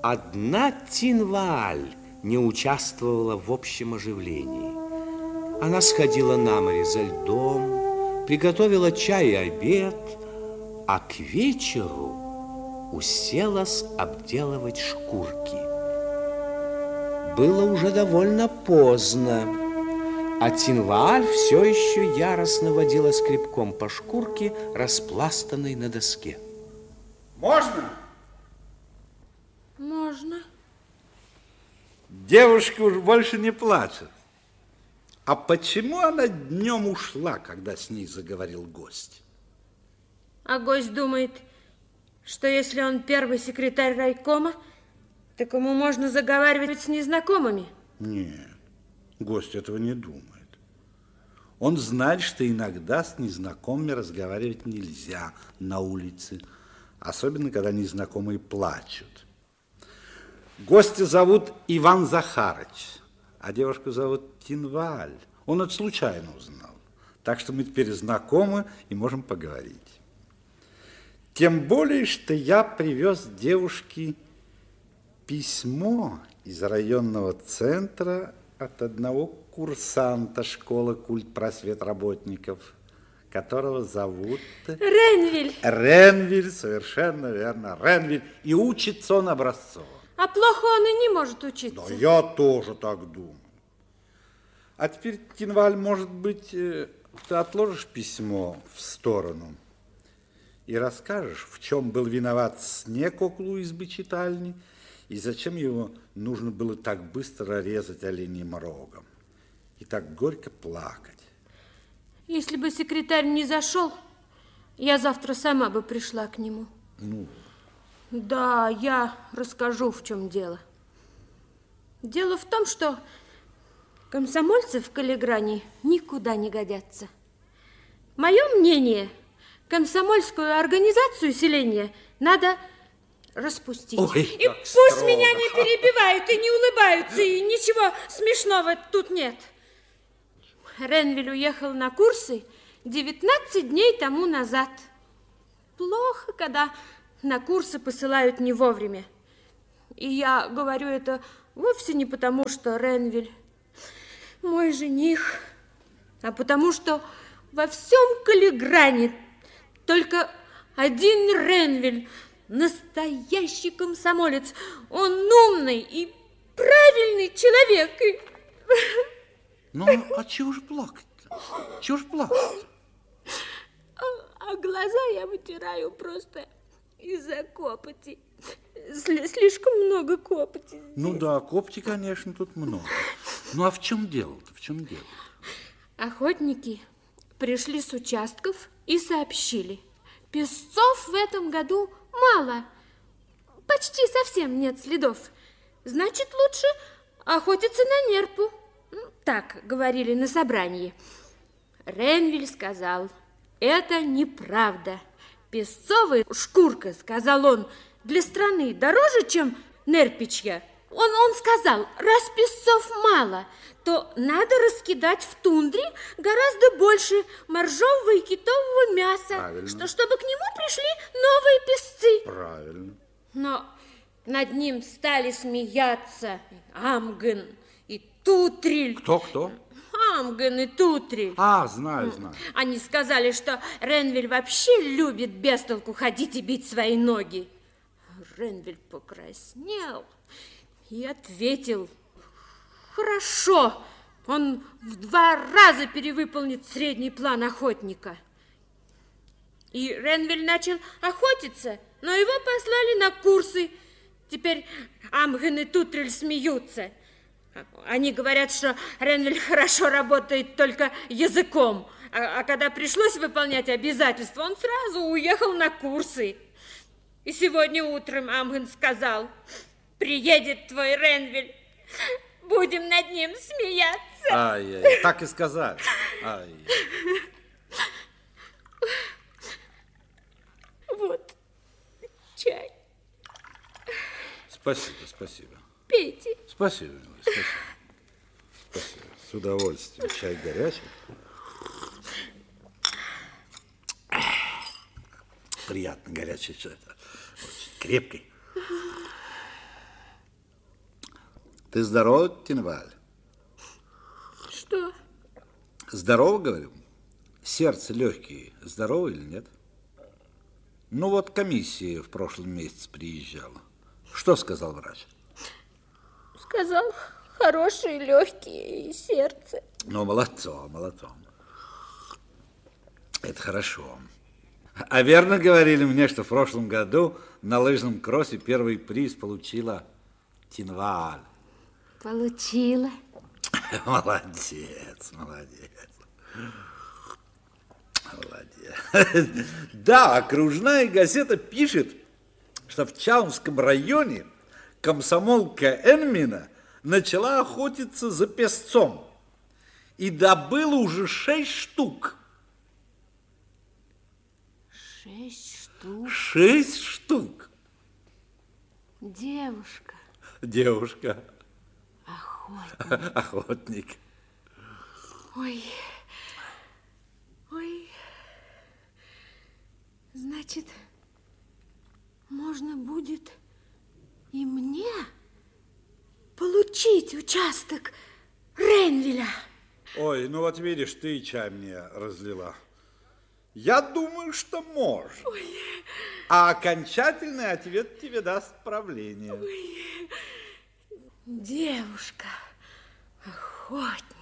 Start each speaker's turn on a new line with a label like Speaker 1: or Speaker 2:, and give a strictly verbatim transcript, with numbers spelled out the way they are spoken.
Speaker 1: одна Тинвааль не участвовала в общем оживлении. Она сходила на море за льдом, приготовила чай и обед, а к вечеру уселась обделывать шкурки. Было уже довольно поздно, а Тинвааль все еще яростно водила скребком по шкурке, распластанной на доске.
Speaker 2: Можно?
Speaker 3: Можно.
Speaker 2: Девушка уж больше не плачет. А почему она днем ушла, когда с ней заговорил гость?
Speaker 3: А гость думает, что если он первый секретарь райкома, так ему можно заговаривать с незнакомыми.
Speaker 2: Нет, гость этого не думает. Он знает, что иногда с незнакомыми разговаривать нельзя на улице, особенно когда незнакомые плачут. Гостя зовут Иван Захарыч, а девушку зовут Тинвааль. Он это случайно узнал. Так что мы теперь знакомы и можем поговорить. Тем более, что я привез девушке письмо из районного центра от одного курсанта школы культпросвет работников, которого зовут...
Speaker 3: Ренвиль.
Speaker 2: Ренвиль, совершенно верно, Ренвиль. И учится он образцово.
Speaker 3: А плохо он и не может учиться.
Speaker 2: Да, я тоже так думаю. А теперь, Тинвааль, может быть, ты отложишь письмо в сторону и расскажешь, в чем был виноват снег около избы читальни и зачем его нужно было так быстро резать оленьим рогом и так горько плакать.
Speaker 3: Если бы секретарь не зашел, я завтра сама бы пришла к нему.
Speaker 2: Ну...
Speaker 3: Да, я расскажу, в чем дело. Дело в том, что комсомольцы в Калигране никуда не годятся. Мое мнение, комсомольскую организацию селения надо распустить.
Speaker 2: Ой,
Speaker 3: и пусть строго. Меня не перебивают и не улыбаются, и ничего смешного тут нет. Ренвиль уехал на курсы девятнадцать дней тому назад. Плохо, когда... на курсы посылают не вовремя. И я говорю это вовсе не потому, что Ренвиль мой жених, а потому что во всем Калигране только один Ренвиль, настоящий комсомолец. Он умный и правильный человек. И...
Speaker 2: Ну, а чего же плакать-то? Чего же плакать?
Speaker 3: А, а глаза я вытираю просто... из-за копоти. Слишком много копоти здесь.
Speaker 2: Ну да, копоти, конечно, тут много. Ну а в чем дело-то? В чем дело?
Speaker 3: Охотники пришли с участков и сообщили. Песцов в этом году мало. Почти совсем нет следов. Значит, лучше охотиться на нерпу. Так говорили на собрании. Ренвиль сказал, это неправда. Песцовая шкурка, сказал он, для страны дороже, чем нерпичья. Он, он сказал, раз песцов мало, то надо раскидать в тундре гораздо больше моржового и китового мяса, что, чтобы к нему пришли новые песцы.
Speaker 2: Правильно.
Speaker 3: Но над ним стали смеяться Амген и Тутриль.
Speaker 2: Кто, кто?
Speaker 3: Амген и Тутриль.
Speaker 2: А, знаю, знаю.
Speaker 3: Они сказали, что Ренвиль вообще любит без толку ходить и бить свои ноги. Ренвиль покраснел и ответил, хорошо, он в два раза перевыполнит средний план охотника. И Ренвиль начал охотиться, но его послали на курсы. Теперь Амген и Тутриль смеются. Они говорят, что Ренвиль хорошо работает только языком, а, а когда пришлось выполнять обязательства, он сразу уехал на курсы. И сегодня утром Амген сказал, приедет твой Ренвиль, будем над ним смеяться.
Speaker 2: Ай-яй, так и сказали. Ай.
Speaker 3: Вот чай.
Speaker 2: Спасибо, спасибо.
Speaker 3: Пейте.
Speaker 2: Спасибо, милый, спасибо. Спасибо. С удовольствием. Чай горячий. Приятно горячий чай. Очень крепкий. Ты здорова, Тинваль?
Speaker 3: Что?
Speaker 2: Здорово, говорю. Сердце, легкие, здорово или нет? Ну вот комиссия в прошлом месяце приезжала. Что сказал врач?
Speaker 3: Сказал, хорошие легкие и сердце.
Speaker 2: Ну, молодцом, молодцом. Это хорошо. А верно говорили мне, что в прошлом году на лыжном кроссе первый приз получила Тинваль.
Speaker 3: Получила.
Speaker 2: Молодец, молодец. Молодец. Да, окружная газета пишет, что в Чалмском районе комсомолка Энмина начала охотиться за песцом и добыла уже шесть штук.
Speaker 3: Шесть штук?
Speaker 2: Шесть штук.
Speaker 3: Девушка.
Speaker 2: Девушка.
Speaker 3: Охотник.
Speaker 2: Охотник.
Speaker 3: Ой. Ой. Значит, можно будет и мне получить участок Ренвеля.
Speaker 2: Ой, ну вот видишь, ты и чай мне разлила. Я думаю, что можно. Ой. А окончательный ответ тебе даст правление.
Speaker 3: Ой. Девушка, охотник.